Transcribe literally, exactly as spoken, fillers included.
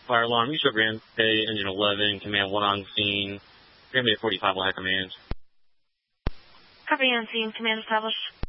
Fire alarm, East Shore Grand Bay, engine eleven, command one on scene. Grand Bay forty-five will have command. Copy on scene, command established.